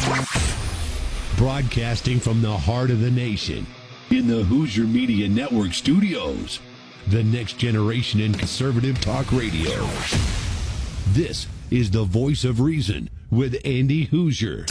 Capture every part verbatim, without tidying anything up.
Broadcasting from the heart of the nation, in the Hoosier Media Network studios, the next generation in conservative talk radio. This is the Voice of Reason with Andy Hoosier.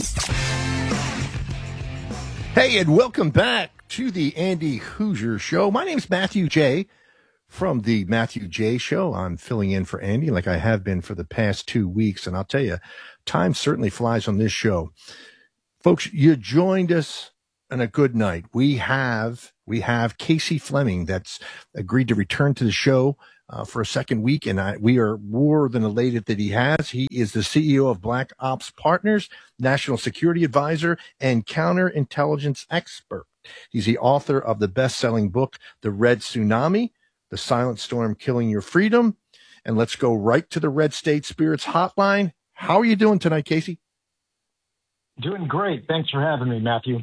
Hey, and welcome back to the Andy Hoosier Show. My name is Matthew J. from the Matthew J. Show. I'm filling in for Andy like I have been for the past two weeks. And I'll tell you, time certainly flies on this show. Folks, you joined us on a good night. We have we have Casey Fleming that's agreed to return to the show uh, for a second week, and I, we are more than elated that he has. He is the C E O of Black Ops Partners, National Security Advisor, and counterintelligence expert. He's the author of the best-selling book, The Red Tsunami, The Silent Storm Killing Your Freedom. And let's go right to the Red State Spirits Hotline. How are you doing tonight, Casey? Doing great. Thanks for having me, Matthew.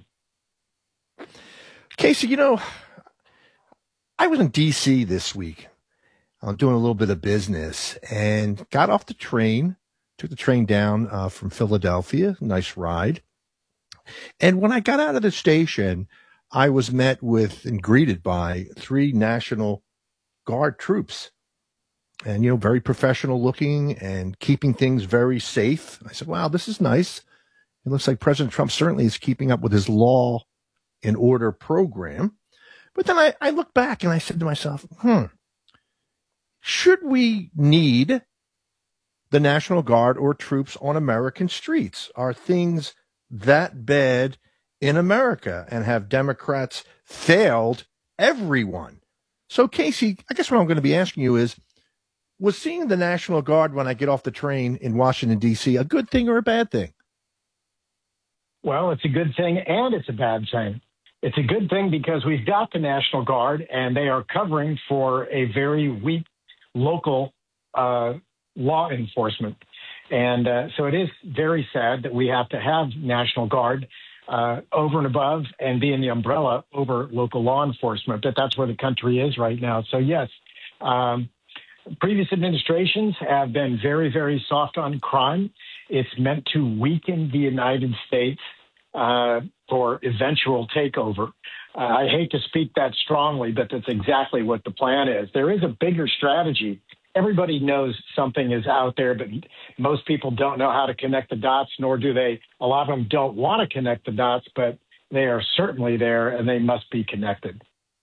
Casey, you know, I was in D C this week. I'm doing a little bit of business and got off the train, took the train down uh, from Philadelphia. Nice ride. And when I got out of the station, I was met with and greeted by three National Guard troops. And, you know, very professional looking and keeping things very safe. I said, wow, this is nice. It looks like President Trump certainly is keeping up with his law and order program. But then I, I looked back and I said to myself, hmm, should we need the National Guard or troops on American streets? Are things that bad in America? And have Democrats failed everyone? So, Casey, I guess what I'm going to be asking you is, was seeing the National Guard when I get off the train in Washington, D C a good thing or a bad thing? Well, it's a good thing and it's a bad thing. It's a good thing because we've got the National Guard and they are covering for a very weak local uh, law enforcement. And uh, so it is very sad that we have to have National Guard uh, over and above and be in the umbrella over local law enforcement. But that's where the country is right now. So, yes, um, previous administrations have been very, very soft on crime. It's meant to weaken the United States uh, for eventual takeover. Uh, I hate to speak that strongly, but that's exactly what the plan is. There is a bigger strategy. Everybody knows something is out there, but most people don't know how to connect the dots, nor do they. A lot of them don't want to connect the dots, but they are certainly there, and they must be connected.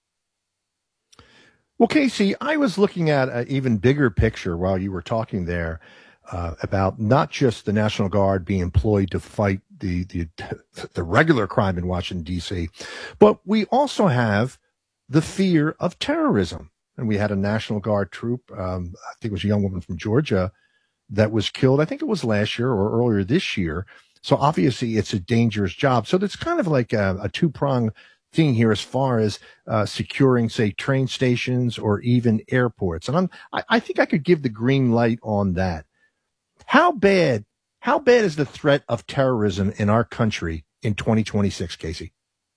Well, Casey, I was looking at an even bigger picture while you were talking there uh, about not just the National Guard being employed to fight the, the the regular crime in Washington, D C, but we also have the fear of terrorism. And we had a National Guard troop, um, I think it was a young woman from Georgia, that was killed. I think it was last year or earlier this year. So obviously it's a dangerous job. So it's kind of like a, a two-pronged thing here as far as uh, securing, say, train stations or even airports. And I'm, I, I think I could give the green light on that. How bad, how bad is the threat of terrorism in our country in twenty twenty-six, Casey?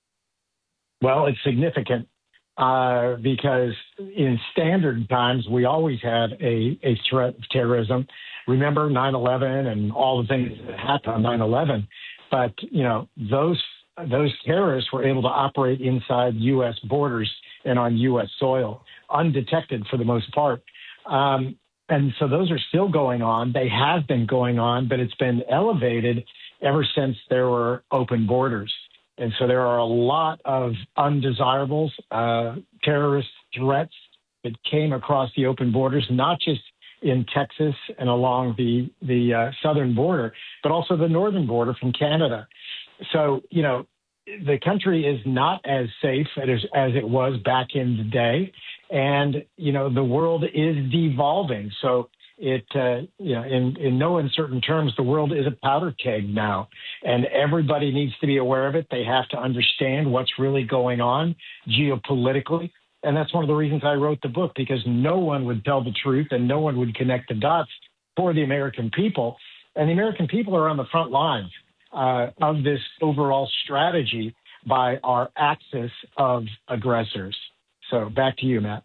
Well, it's significant uh, because in standard times, we always had a, a threat of terrorism. Remember nine eleven and all the things that happened on nine eleven. But, you know, those those terrorists were able to operate inside U S borders and on U S soil, undetected for the most part. Um, and so those are still going on. They have been going on, but it's been elevated ever since there were open borders. And so there are a lot of undesirables, uh, terrorist threats that came across the open borders, not just in Texas and along the, the uh, southern border, but also the northern border from Canada. So, you know, the country is not as safe as, as it was back in the day. And, you know, the world is devolving. So it, uh, you know, in, in no uncertain terms, the world is a powder keg now. And everybody needs to be aware of it. They have to understand what's really going on geopolitically. And that's one of the reasons I wrote the book, because no one would tell the truth and no one would connect the dots for the American people. And the American people are on the front lines uh, of this overall strategy by our axis of aggressors. So back to you, Matt.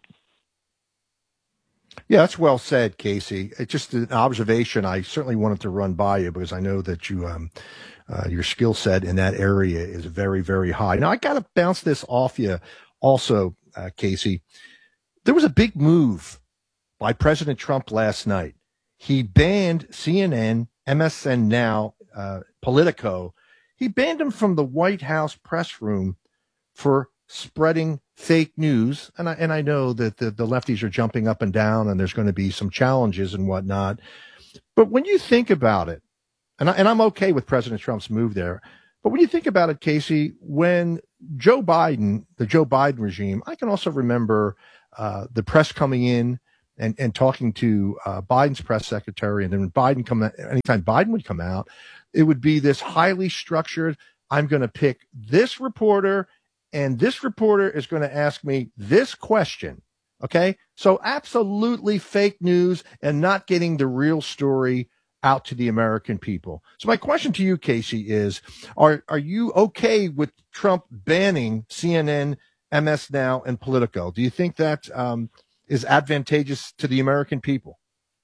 Yeah, that's well said, Casey. It's just an observation I certainly wanted to run by you because I know that you um, Uh, your skill set in that area is very, very high. Now, I got to bounce this off you also, uh, Casey. There was a big move by President Trump last night. He banned C N N, M S N Now, uh, Politico. He banned them from the White House press room for spreading fake news. And I, and I know that the, the lefties are jumping up and down and there's going to be some challenges and whatnot. But when you think about it, and, I, and I'm okay with President Trump's move there, but when you think about it, Casey, when Joe Biden, the Joe Biden regime, I can also remember uh, the press coming in and, and talking to uh, Biden's press secretary. And then when Biden come, anytime Biden would come out, it would be this highly structured, I'm going to pick this reporter and this reporter is going to ask me this question. Okay. So absolutely fake news and not getting the real story out to the American people. So my question to you, Casey, is, are, are you okay with Trump banning C N N, M S Now, and Politico? Do you think that um, is advantageous to the American people?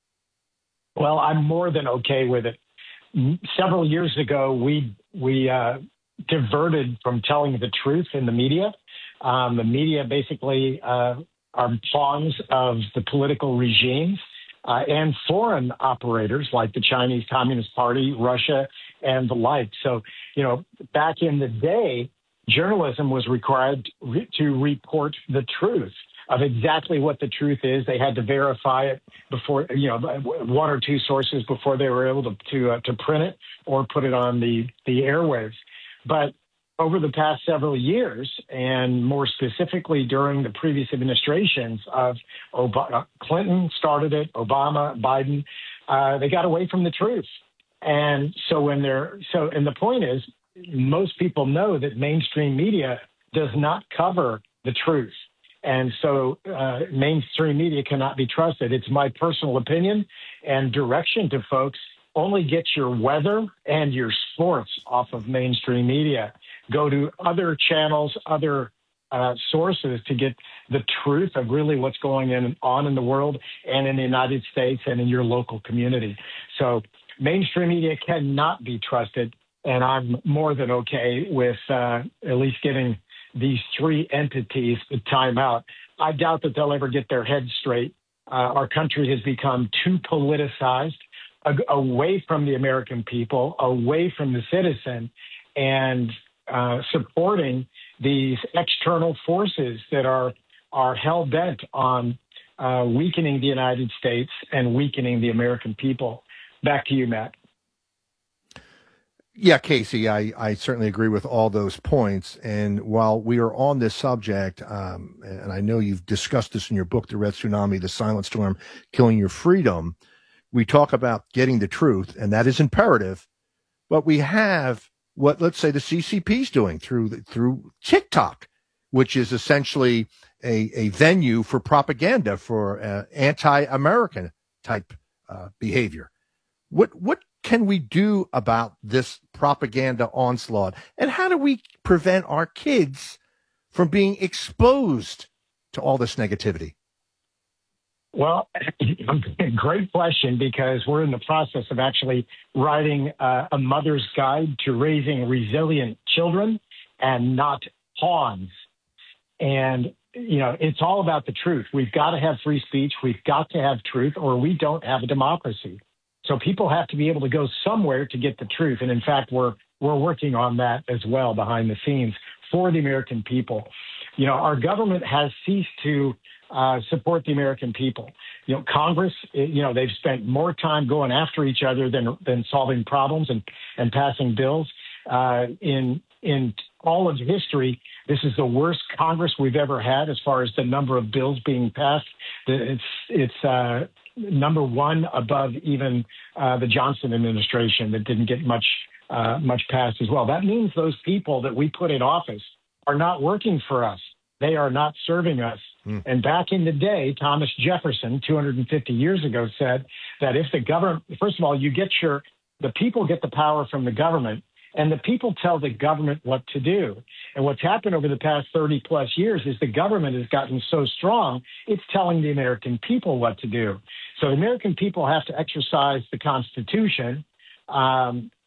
Well, I'm more than okay with it. Several years ago, we, we, uh, diverted from telling the truth in the media. Um, the media basically uh, are pawns of the political regimes uh, and foreign operators like the Chinese Communist Party, Russia, and the like. So, you know, back in the day, journalism was required re- to report the truth of exactly what the truth is. They had to verify it before, you know, one or two sources before they were able to to, uh, to print it or put it on the, the airwaves. But over the past several years, and more specifically during the previous administrations of Obama, Clinton started it, Obama, Biden, uh, they got away from the truth. And so when they're so, and the point is, most people know that mainstream media does not cover the truth. And so uh, mainstream media cannot be trusted. It's my personal opinion and direction to folks. Only get your weather and your sports off of mainstream media. Go to other channels, other uh, sources to get the truth of really what's going in, on in the world and in the United States and in your local community. So mainstream media cannot be trusted, and I'm more than okay with uh, at least giving these three entities the time out. I doubt that they'll ever get their heads straight. Uh, our country has become too politicized, away from the American people, away from the citizen, and uh, supporting these external forces that are are hell-bent on uh, weakening the United States and weakening the American people. Back to you, Matt. Yeah, Casey, I, I certainly agree with all those points. And while we are on this subject, um, and I know you've discussed this in your book, The Red Tsunami, The Silent Storm, Killing Your Freedom, we talk about getting the truth, and that is imperative. But we have what, let's say, the C C P is doing through through TikTok, which is essentially a, a venue for propaganda for uh, anti-American type uh, behavior. What what can we do about this propaganda onslaught, and how do we prevent our kids from being exposed to all this negativity? Well, great question, because we're in the process of actually writing uh, a mother's guide to raising resilient children and not pawns. And, you know, it's all about the truth. We've got to have free speech. We've got to have truth, or we don't have a democracy. So people have to be able to go somewhere to get the truth. And in fact, we're we're working on that as well behind the scenes for the American people. You know, our government has ceased to uh, support the American people. You know, Congress, you know, they've spent more time going after each other than than solving problems and, and passing bills. Uh, in in all of history, this is the worst Congress we've ever had as far as the number of bills being passed. It's it's uh, number one above even uh, the Johnson administration that didn't get much uh, much passed as well. That means those people that we put in office are not working for us. They are not serving us. Mm. And back in the day, Thomas Jefferson, two hundred fifty years ago, said that if the government, first of all, you get your, the people get the power from the government, and the people tell the government what to do. And what's happened over the past thirty plus years is the government has gotten so strong, it's telling the American people what to do. So the American people have to exercise the Constitution um,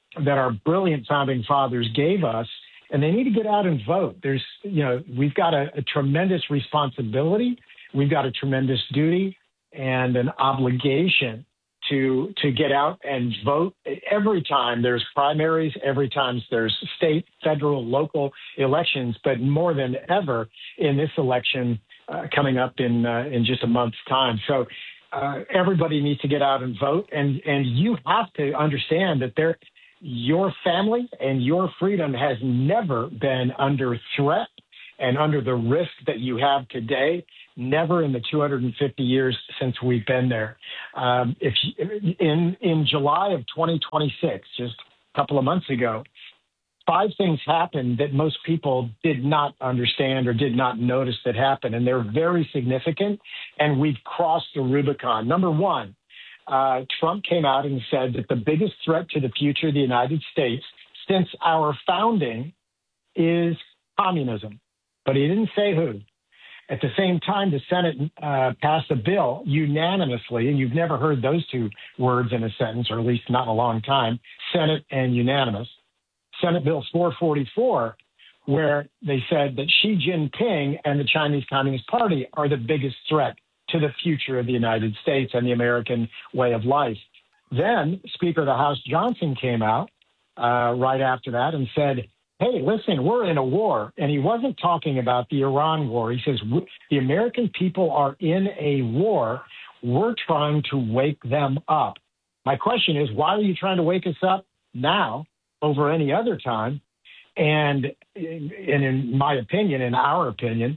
that our brilliant founding fathers gave us, and they need to get out and vote. There's, you know, we've got a, a tremendous responsibility, we've got a tremendous duty and an obligation to to get out and vote every time there's primaries, every time there's state, federal, local elections, but more than ever in this election uh, coming up in uh, in just a month's time. So uh, everybody needs to get out and vote, and and you have to understand that there, your family and your freedom has never been under threat and under the risk that you have today. Never in the two hundred fifty years since we've been there. Um, if in in July of twenty twenty-six, just a couple of months ago, five things happened that most people did not understand or did not notice that happened, and they're very significant. And we've crossed the Rubicon. Number one, uh, Trump came out and said that the biggest threat to the future of the United States since our founding is communism, but he didn't say who. At the same time, the Senate uh, passed a bill unanimously, and you've never heard those two words in a sentence, or at least not in a long time, Senate and unanimous, Senate Bill four forty-four, where they said that Xi Jinping and the Chinese Communist Party are the biggest threat to the future of the United States and the American way of life. Then Speaker of the House Johnson came out uh, right after that and said, hey, listen, we're in a war. And he wasn't talking about the Iran war. He says, the American people are in a war. We're trying to wake them up. My question is, why are you trying to wake us up now over any other time? And, and in my opinion, in our opinion,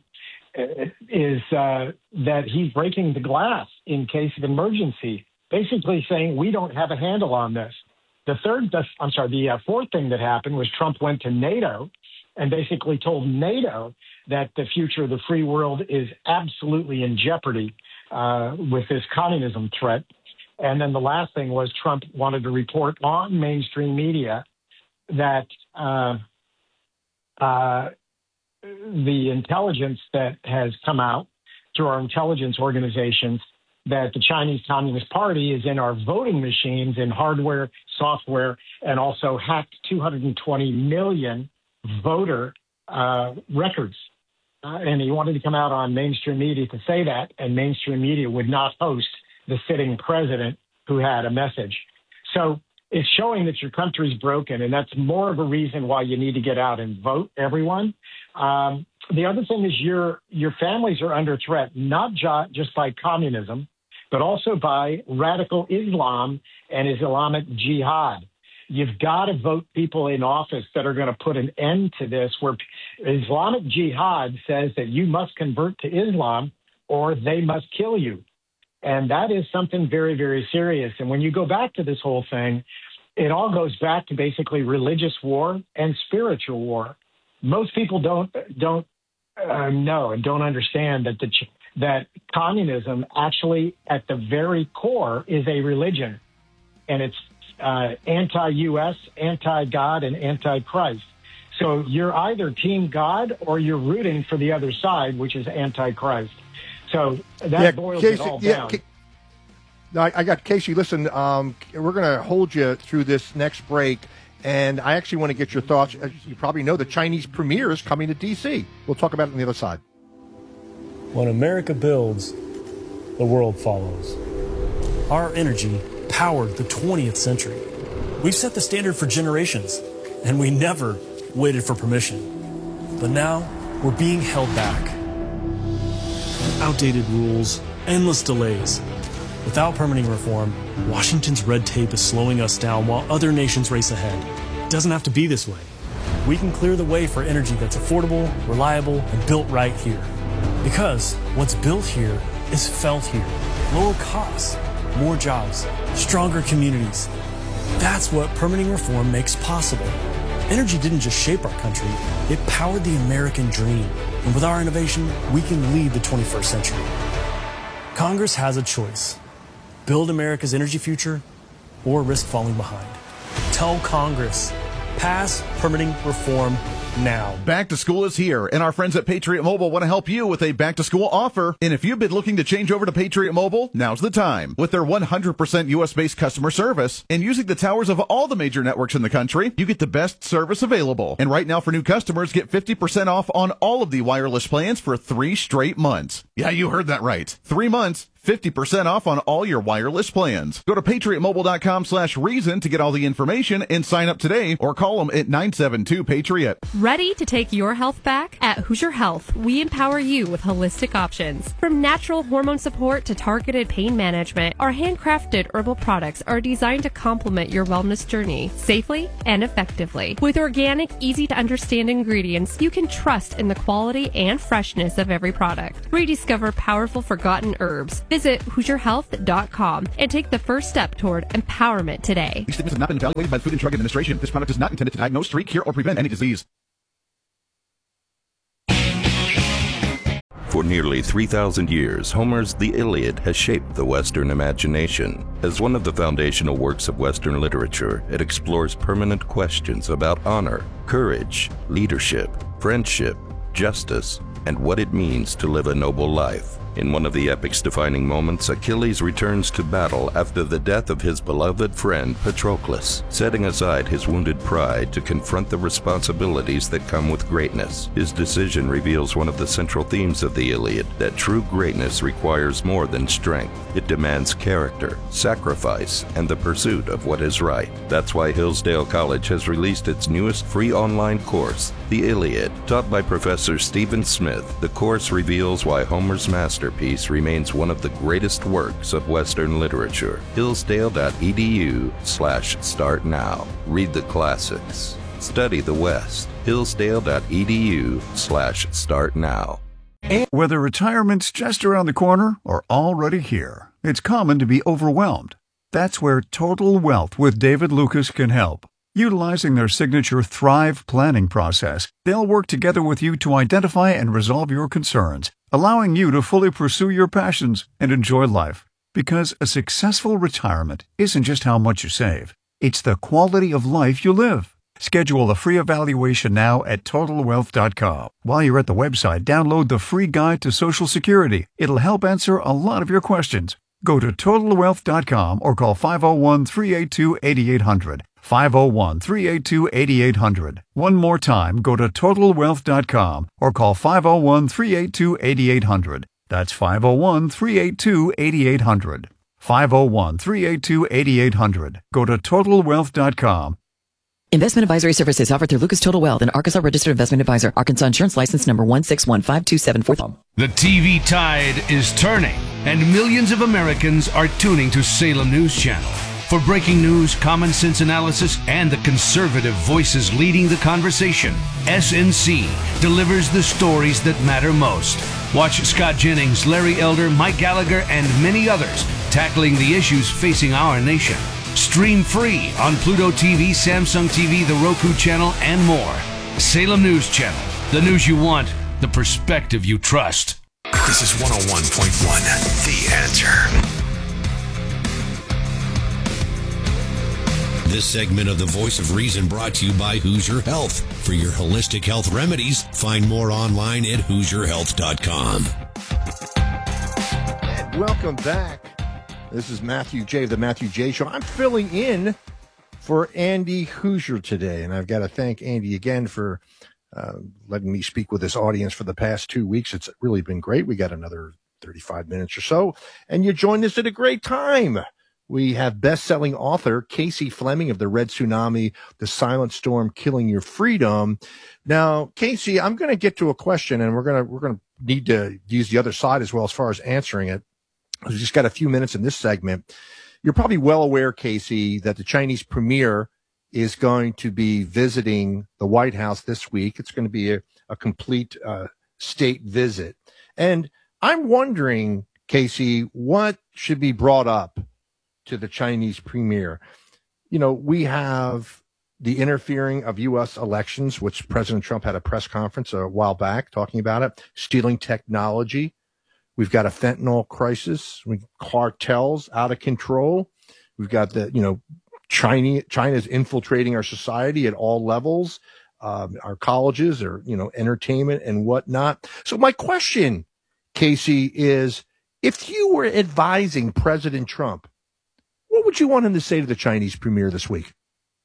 is uh, that he's breaking the glass in case of emergency, basically saying we don't have a handle on this. The third, I'm sorry, the uh, fourth thing that happened was Trump went to NATO and basically told NATO that the future of the free world is absolutely in jeopardy uh, with this communism threat. And then the last thing was Trump wanted to report on mainstream media that uh, uh, the intelligence that has come out through our intelligence organizations that the Chinese Communist Party is in our voting machines, in hardware, software, and also hacked two hundred twenty million voter uh, records. Uh, and he wanted to come out on mainstream media to say that, and mainstream media would not host the sitting president who had a message. So it's showing that your country's broken, and that's more of a reason why you need to get out and vote, everyone. Um, the other thing is your your families are under threat, not jo- just by communism, but also by radical Islam and Islamic jihad. You've got to vote people in office that are going to put an end to this, where Islamic jihad says that you must convert to Islam or they must kill you. And that is something very, very serious. And when you go back to this whole thing, it all goes back to basically religious war and spiritual war. Most people don't don't uh, know and don't understand that the that communism actually at the very core is a religion, and it's uh, anti-U S, anti-God, and anti-Christ. So you're either team God or you're rooting for the other side, which is anti-Christ. So that yeah, boils Casey, it all yeah, down. Ca- no, I, I got Casey. Listen, um, we're going to hold you through this next break, and I actually want to get your thoughts. You probably know the Chinese premier is coming to D C. We'll talk about it on the other side. When America builds, the world follows. Our energy powered the twentieth century. We've set the standard for generations, and we never waited for permission. But now, we're being held back. Outdated rules, endless delays. Without permitting reform, Washington's red tape is slowing us down while other nations race ahead. It doesn't have to be this way. We can clear the way for energy that's affordable, reliable, and built right here. Because what's built here is felt here. Lower costs, more jobs, stronger communities. That's what permitting reform makes possible. Energy didn't just shape our country, it powered the American dream. And with our innovation, we can lead the twenty-first century. Congress has a choice. Build America's energy future or risk falling behind. Tell Congress, pass permitting reform now. Back to school is here, and our friends at Patriot Mobile want to help you with a back-to-school offer. And if you've been looking to change over to Patriot Mobile, now's the time. With their one hundred percent U S-based customer service and using the towers of all the major networks in the country, you get the best service available. And right now for new customers, get fifty percent off on all of the wireless plans for three straight months. Yeah, you heard that right. Three months. fifty percent off on all your wireless plans. Go to patriotmobile.com slash reason to get all the information and sign up today or call them at nine seven two Patriot. Ready to take your health back? At Hoosier Health, we empower you with holistic options. From natural hormone support to targeted pain management, our handcrafted herbal products are designed to complement your wellness journey safely and effectively. With organic, easy to understand ingredients, you can trust in the quality and freshness of every product. Rediscover powerful forgotten herbs. Visit Hoosier Health dot com and take the first step toward empowerment today. These statements have not been evaluated by the Food and Drug Administration. This product is not intended to diagnose, treat, cure, or prevent any disease. For nearly three thousand years, Homer's The Iliad has shaped the Western imagination. As one of the foundational works of Western literature, it explores permanent questions about honor, courage, leadership, friendship, justice, and what it means to live a noble life. In one of the epic's defining moments, Achilles returns to battle after the death of his beloved friend Patroclus, setting aside his wounded pride to confront the responsibilities that come with greatness. His decision reveals one of the central themes of the Iliad, that true greatness requires more than strength. It demands character, sacrifice, and the pursuit of what is right. That's why Hillsdale College has released its newest free online course, The Iliad. Taught by Professor Stephen Smith, the course reveals why Homer's master Masterpiece remains one of the greatest works of Western literature. Hillsdale.edu slash start now. Read the classics. Study the West. Hillsdale.edu slash start now. Whether retirement's just around the corner or already here, it's common to be overwhelmed. That's where Total Wealth with David Lucas can help. Utilizing their signature Thrive planning process, they'll work together with you to identify and resolve your concerns, allowing you to fully pursue your passions and enjoy life. Because a successful retirement isn't just how much you save, it's the quality of life you live. Schedule a free evaluation now at total wealth dot com. While you're at the website, download the free guide to Social Security. It'll help answer a lot of your questions. Go to total wealth dot com or call five oh one, three eight two, eight eight hundred. five oh one, three eight two, eight eight hundred. One more time, go to total wealth dot com or call five oh one, three eight two, eight eight hundred. That's five oh one, three eight two, eight eight hundred. five oh one, three eight two, eight eight hundred. Go to total wealth dot com. Investment advisory services offered through Lucas Total Wealth, an Arkansas registered investment advisor. Arkansas insurance license number one six one five two seven four. The T V tide is turning, and millions of Americans are tuning to Salem News Channel. For breaking news, common sense analysis, and the conservative voices leading the conversation, S N C delivers the stories that matter most. Watch Scott Jennings, Larry Elder, Mike Gallagher, and many others tackling the issues facing our nation. Stream free on Pluto T V, Samsung T V, the Roku channel, and more. Salem News Channel. The news you want, the perspective you trust. This is one oh one point one, The Answer. This segment of The Voice of Reason brought to you by Hoosier Health. For your holistic health remedies, find more online at hoosier health dot com. And welcome back. This is Matthew J. of the Matthew J. Show. I'm filling in for Andy Hoosier today, and I've got to thank Andy again for uh, letting me speak with this audience for the past two weeks. It's really been great. We got another thirty-five minutes or so, and you joined us at a great time. We have best-selling author Casey Fleming of The Red Tsunami, The Silent Storm, Killing Your Freedom. Now, Casey, I'm going to get to a question, and we're going to we're going to need to use the other side as well as far as answering it. We've just got a few minutes in this segment. You're probably well aware, Casey, that the Chinese premier is going to be visiting the White House this week. It's going to be a, a complete uh, state visit. And I'm wondering, Casey, what should be brought up to the Chinese premier? You know, we have the interfering of U S elections, which President Trump had a press conference a while back talking about it, stealing technology. We've got a fentanyl crisis, we cartels out of control. We've got the, you know, China, China's infiltrating our society at all levels. um, our colleges or, you know, entertainment and whatnot. So my question, Casey, is if you were advising President Trump, what would you want him to say to the Chinese premier this week?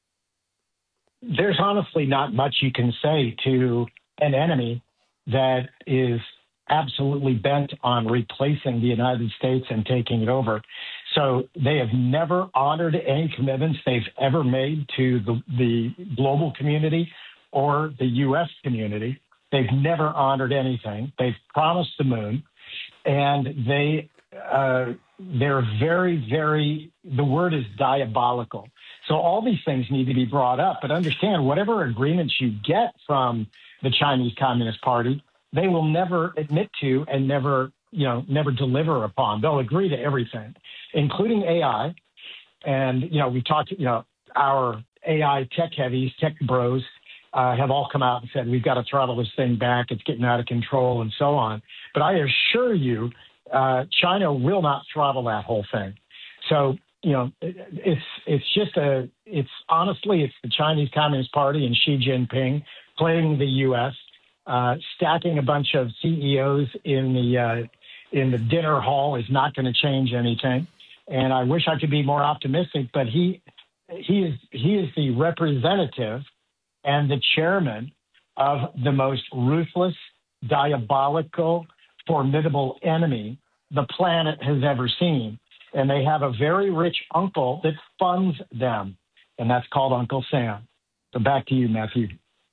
There's honestly not much you can say to an enemy that is absolutely bent on replacing the United States and taking it over. So they have never honored any commitments they've ever made to the, the global community or the U S community. They've never honored anything. They've promised the moon, and they uh, they're very, very, the word is diabolical. So all these things need to be brought up. But understand, whatever agreements you get from the Chinese Communist Party, they will never admit to and never, you know, never deliver upon. They'll agree to everything, including A I. And, you know, we talked, you know, our A I tech heavies, tech bros, uh, have all come out and said, we've got to throttle this thing back. It's getting out of control and so on. But I assure you, uh, China will not throttle that whole thing. So, you know, it, it's it's just a, it's honestly, it's the Chinese Communist Party and Xi Jinping playing the U S, uh, stacking a bunch of C E Os in the, uh, in the dinner hall is not going to change anything. And I wish I could be more optimistic, but he, he is, he is the representative and the chairman of the most ruthless, diabolical, formidable enemy the planet has ever seen. And they have a very rich uncle that funds them, and that's called Uncle Sam. So back to you, Matthew.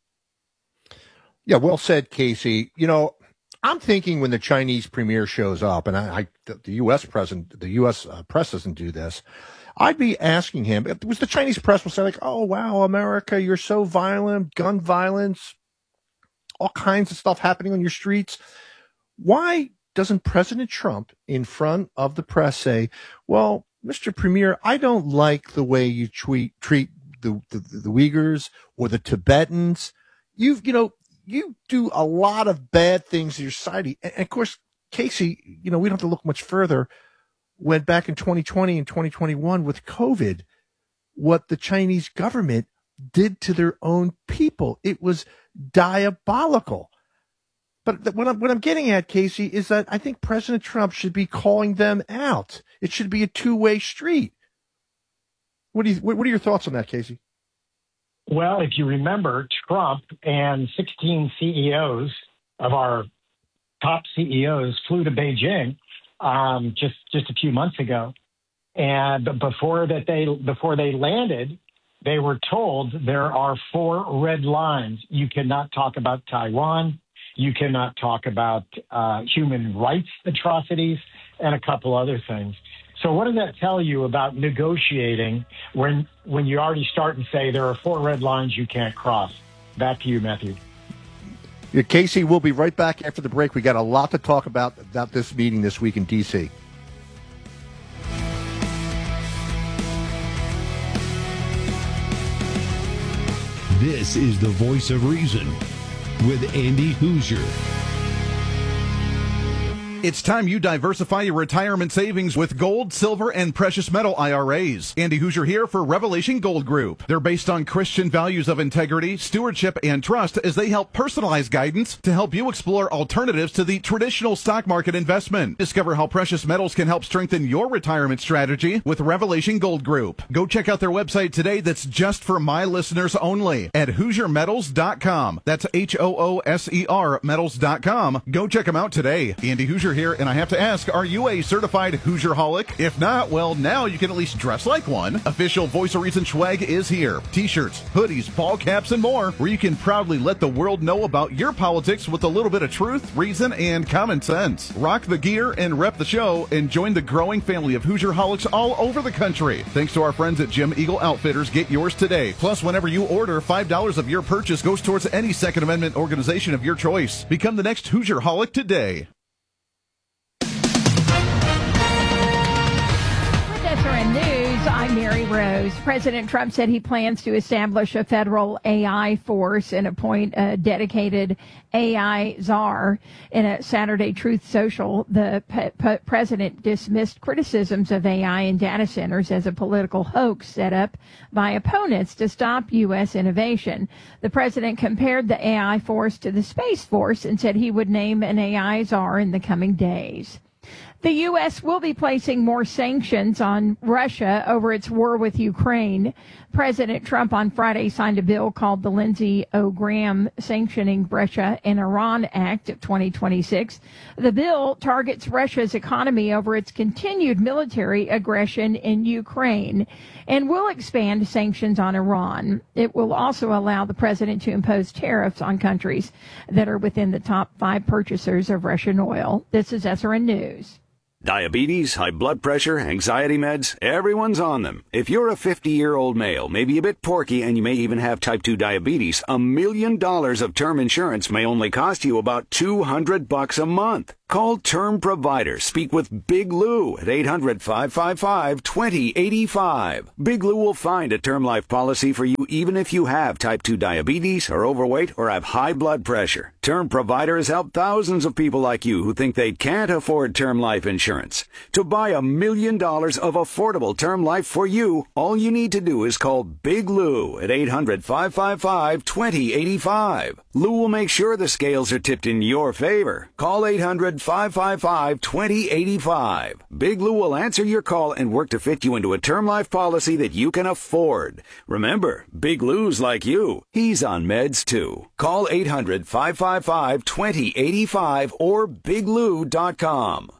Yeah, well said, Casey. You know, I'm thinking when the Chinese premier shows up, and I, I the U S president, the U S uh, press doesn't do this, I'd be asking him, if it was the Chinese press will say like, oh, wow, America, you're so violent, gun violence, all kinds of stuff happening on your streets. Why doesn't President Trump in front of the press say, well, Mister Premier, I don't like the way you tweet, treat the, the, the Uyghurs or the Tibetans. You've, you know, you do a lot of bad things to your society. And, and of course, Casey, you know, we don't have to look much further. When back in twenty twenty and twenty twenty-one with COVID, what the Chinese government did to their own people, it was diabolical. But what I'm, what I'm getting at, Casey, is that I think President Trump should be calling them out. It should be a two-way street. What do you, what are your thoughts on that, Casey? Well, if you remember, Trump and sixteen C E Os of our top C E Os flew to Beijing um, just just a few months ago, and before that they before they landed, they were told there are four red lines. You cannot talk about Taiwan. You cannot talk about uh, human rights atrocities and a couple other things. So what does that tell you about negotiating when when you already start and say there are four red lines you can't cross? Back to you, Matthew. Yeah, Casey, we'll be right back after the break. We got a lot to talk about about this meeting this week in D C. This is the Voice of Reason with Andy Hoosier. It's time you diversify your retirement savings with gold, silver, and precious metal I R As. Andy Hoosier here for Revelation Gold Group. They're based on Christian values of integrity, stewardship, and trust as they help personalize guidance to help you explore alternatives to the traditional stock market investment. Discover how precious metals can help strengthen your retirement strategy with Revelation Gold Group. Go check out their website today that's just for my listeners only at Hoosier Metals dot com. That's H O O S E R Metals dot com. Go check them out today. Andy Hoosier here, and I have to ask, are you a certified Hoosier-holic? If not, well, now you can at least dress like one. Official Voice of Reason swag is here. T-shirts, hoodies, ball caps, and more, where you can proudly let the world know about your politics with a little bit of truth, reason, and common sense. Rock the gear and rep the show, and join the growing family of Hoosier-holics all over the country. Thanks to our friends at Jim Eagle Outfitters, get yours today. Plus, whenever you order, five dollars of your purchase goes towards any Second Amendment organization of your choice. Become the next Hoosier-holic today. News, I'm Mary Rose. President Trump said he plans to establish a federal A I force and appoint a dedicated A I czar. In a Saturday Truth Social, the pe- pe- president dismissed criticisms of A I and data centers as a political hoax set up by opponents to stop U S innovation. The president compared the A I force to the Space Force and said he would name an A I czar in the coming days. The U S will be placing more sanctions on Russia over its war with Ukraine. President Trump on Friday signed a bill called the Lindsey O. Graham Sanctioning Russia and Iran Act of twenty twenty-six. The bill targets Russia's economy over its continued military aggression in Ukraine and will expand sanctions on Iran. It will also allow the president to impose tariffs on countries that are within the top five purchasers of Russian oil. This is S R N News. Diabetes, high blood pressure, anxiety meds, everyone's on them. If you're a fifty-year-old male, maybe a bit porky, and you may even have type two diabetes, a million dollars of term insurance may only cost you about two hundred bucks a month. Call Term Provider. Speak with Big Lou at eight hundred, five five five, two zero eight five. Big Lou will find a term life policy for you even if you have type two diabetes, are overweight, or have high blood pressure. Term Provider has helped thousands of people like you who think they can't afford term life insurance. To buy a million dollars of affordable term life for you, all you need to do is call Big Lou at eight hundred, five five five, two zero eight five. Lou will make sure the scales are tipped in your favor. Call eight hundred, five five five, two zero eight five. Big Lou will answer your call and work to fit you into a term life policy that you can afford. Remember, Big Lou's like you. He's on meds too. Call eight hundred, five five five, two zero eight five or big lou dot com.